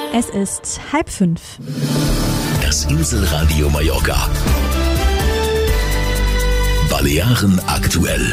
Es ist 4:30. Das Inselradio Mallorca. Balearen aktuell.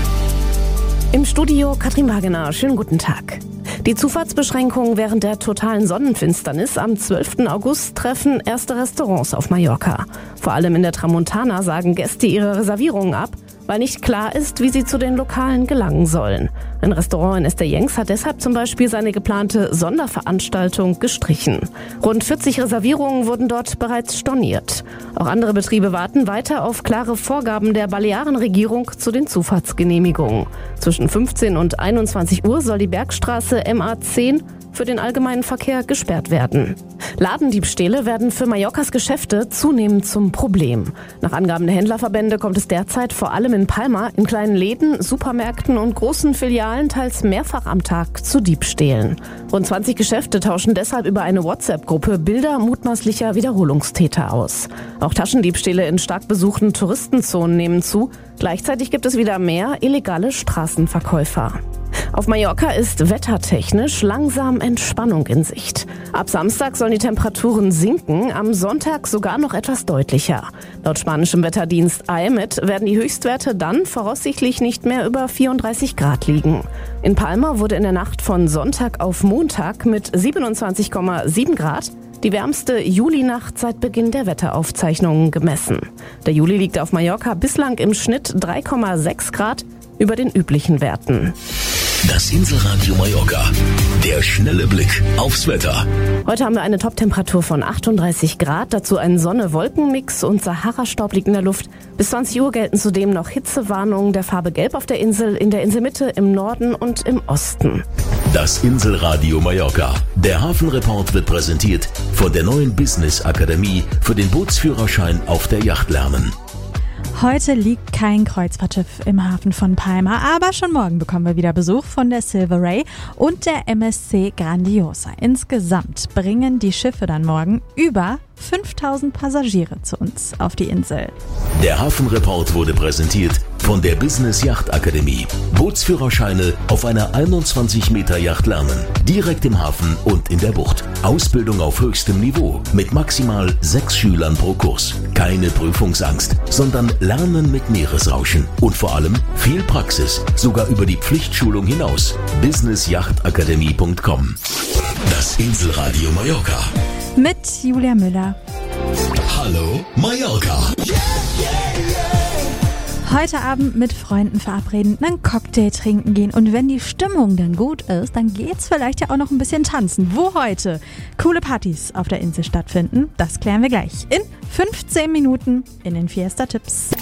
Im Studio Katrin Wagener. Schönen guten Tag. Die Zufahrtsbeschränkungen während der totalen Sonnenfinsternis am 12. August treffen erste Restaurants auf Mallorca. Vor allem in der Tramontana sagen Gäste ihre Reservierungen ab, weil nicht klar ist, wie sie zu den Lokalen gelangen sollen. Ein Restaurant in Estellencs hat deshalb zum Beispiel seine geplante Sonderveranstaltung gestrichen. Rund 40 Reservierungen wurden dort bereits storniert. Auch andere Betriebe warten weiter auf klare Vorgaben der Balearenregierung zu den Zufahrtsgenehmigungen. Zwischen 15 und 21 Uhr soll die Bergstraße MA10 für den allgemeinen Verkehr gesperrt werden. Ladendiebstähle werden für Mallorcas Geschäfte zunehmend zum Problem. Nach Angaben der Händlerverbände kommt es derzeit vor allem in Palma in kleinen Läden, Supermärkten und großen Filialen teils mehrfach am Tag zu Diebstählen. Rund 20 Geschäfte tauschen deshalb über eine WhatsApp-Gruppe Bilder mutmaßlicher Wiederholungstäter aus. Auch Taschendiebstähle in stark besuchten Touristenzonen nehmen zu. Gleichzeitig gibt es wieder mehr illegale Straßenverkäufer. Auf Mallorca ist wettertechnisch langsam Entspannung in Sicht. Ab Samstag sollen die Temperaturen sinken, am Sonntag sogar noch etwas deutlicher. Laut spanischem Wetterdienst AEMET werden die Höchstwerte dann voraussichtlich nicht mehr über 34 Grad liegen. In Palma wurde in der Nacht von Sonntag auf Montag mit 27,7 Grad die wärmste Julinacht seit Beginn der Wetteraufzeichnungen gemessen. Der Juli liegt auf Mallorca bislang im Schnitt 3,6 Grad über den üblichen Werten. Das Inselradio Mallorca. Der schnelle Blick aufs Wetter. Heute haben wir eine Toptemperatur von 38 Grad, dazu ein Sonne-Wolken-Mix und Sahara-Staub liegt in der Luft. Bis 20 Uhr gelten zudem noch Hitzewarnungen der Farbe Gelb auf der Insel, in der Inselmitte, im Norden und im Osten. Das Inselradio Mallorca. Der Hafenreport wird präsentiert von der neuen Business Akademie für den Bootsführerschein auf der Yacht lernen. Heute liegt kein Kreuzfahrtschiff im Hafen von Palma, aber schon morgen bekommen wir wieder Besuch von der Silver Ray und der MSC Grandiosa. Insgesamt bringen die Schiffe dann morgen über 5000 Passagiere zu uns auf die Insel. Der Hafenreport wurde präsentiert von der Business Yacht Akademie. Bootsführerscheine auf einer 21 Meter Yacht lernen. Direkt im Hafen und in der Bucht. Ausbildung auf höchstem Niveau mit maximal 6 Schülern pro Kurs. Keine Prüfungsangst, sondern Lernen mit Meeresrauschen. Und vor allem viel Praxis, sogar über die Pflichtschulung hinaus. businessjachtakademie.com. Das Inselradio Mallorca. Mit Julia Müller. Hallo Mallorca. Heute Abend mit Freunden verabreden, einen Cocktail trinken gehen und wenn die Stimmung dann gut ist, dann geht's vielleicht ja auch noch ein bisschen tanzen. Wo heute coole Partys auf der Insel stattfinden, das klären wir gleich in 15 Minuten in den Fiesta-Tipps.